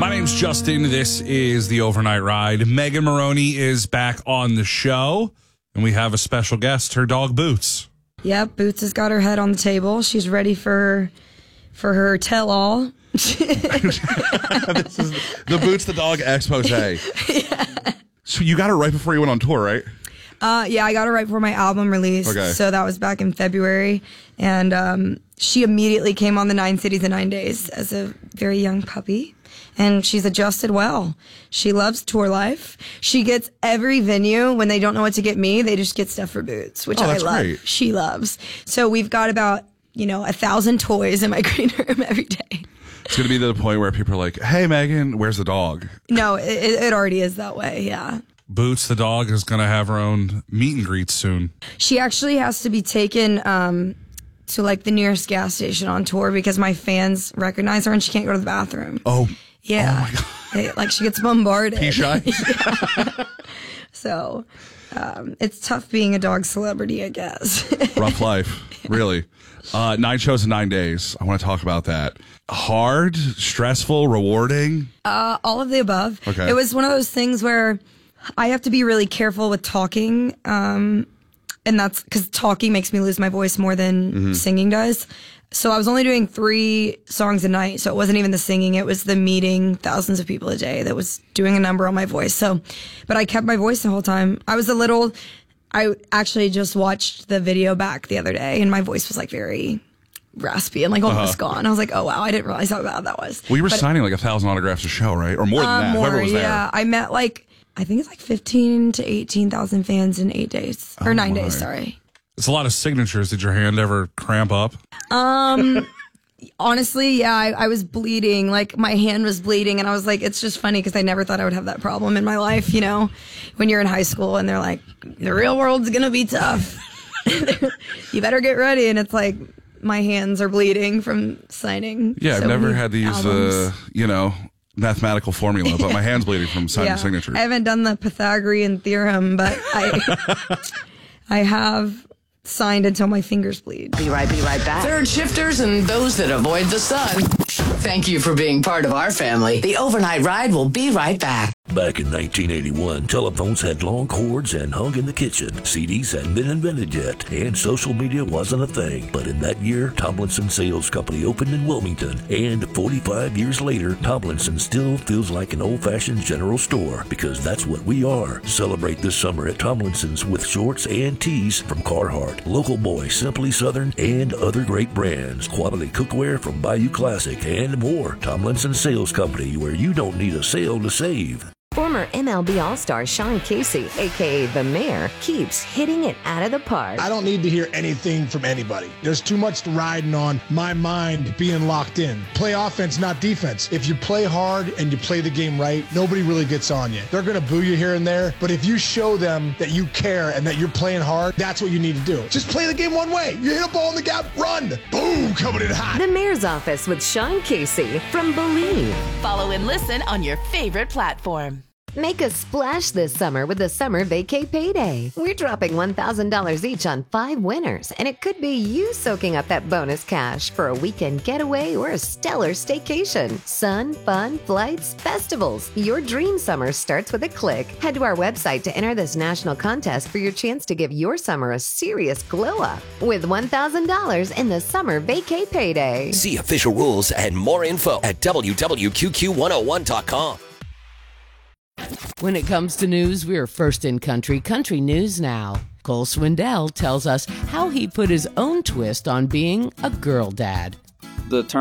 My name's Justin. This is the Overnight Ride. Megan Maroney is back on the show, and we have a special guest, her dog Boots. Yep, Boots has got her head on the table. She's ready for her tell-all. This is the Boots the dog expose. Yeah. So you got her right before you went on tour, right? Yeah, I got her right before my album release. Okay. So that was back in February. And she immediately came on the 9 Cities in 9 Days as a very young puppy. And she's adjusted well. She loves tour life. She gets every venue. When they don't know what to get me, they just get stuff for Boots, which I love. Great. She loves. So we've got about, 1,000 toys in my green room every day. It's going to be to the point where people are like, hey, Megan, where's the dog? No, it already is that way, yeah. Boots the dog is going to have her own meet and greet soon. She actually has to be taken to like the nearest gas station on tour because my fans recognize her and she can't go to the bathroom. Oh. Yeah. Oh, my God. Like she gets bombarded. Pee shy? Yeah. So it's tough being a dog celebrity, I guess. Rough life, really. 9 shows in 9 days. I want to talk about that. Hard, stressful, rewarding? All of the above. Okay. It was one of those things where I have to be really careful with talking. And that's because talking makes me lose my voice more than singing does. So I was only doing 3 songs a night. So it wasn't even the singing. It was the meeting thousands of people a day that was doing a number on my voice. But I kept my voice the whole time. I actually just watched the video back the other day and my voice was like very raspy and like almost gone. I was like, oh wow, I didn't realize how bad that was. Well, you were signing like 1,000 autographs a show, right? Or more than that, whoever was there. Yeah, I met I think it's like 15 to 18,000 fans in 8 days. Or 9 days, sorry. It's a lot of signatures. Did your hand ever cramp up? Honestly, yeah, I was bleeding. Like my hand was bleeding and I was like, it's just funny because I never thought I would have that problem in my life, when you're in high school and they're like, the real world's going to be tough. You better get ready. And it's like, my hands are bleeding from signing. Yeah, I've never had to use albums. mathematical formula, but my hand's bleeding from signing signatures. I haven't done the Pythagorean theorem, but I have signed until my fingers bleed. Be right back. Third shifters and those that avoid the sun. Thank you for being part of our family. The Overnight Ride will be right back. Back in 1981, telephones had long cords and hung in the kitchen. CDs hadn't been invented yet, and social media wasn't a thing. But in that year, Tomlinson Sales Company opened in Wilmington, and 45 years later, Tomlinson still feels like an old-fashioned general store, because that's what we are. Celebrate this summer at Tomlinson's with shorts and tees from Carhartt, Local Boy, Simply Southern, and other great brands. Quality cookware from Bayou Classic, and more. Tomlinson Sales Company, where you don't need a sale to save. Former MLB All-Star Sean Casey, a.k.a. The Mayor, keeps hitting it out of the park. I don't need to hear anything from anybody. There's too much riding on my mind being locked in. Play offense, not defense. If you play hard and you play the game right, nobody really gets on you. They're going to boo you here and there, but if you show them that you care and that you're playing hard, that's what you need to do. Just play the game one way. You hit a ball in the gap, run. Boom, coming in hot. The Mayor's Office with Sean Casey from Believe. Follow and listen on your favorite platform. Make a splash this summer with the Summer Vacay Payday. We're dropping $1,000 each on 5 winners, and it could be you soaking up that bonus cash for a weekend getaway or a stellar staycation. Sun, fun, flights, festivals. Your dream summer starts with a click. Head to our website to enter this national contest for your chance to give your summer a serious glow up with $1,000 in the Summer Vacay Payday. See official rules and more info at www.QQ101.com. When it comes to news, we're first in country news now. Cole Swindell tells us how he put his own twist on being a girl dad. The term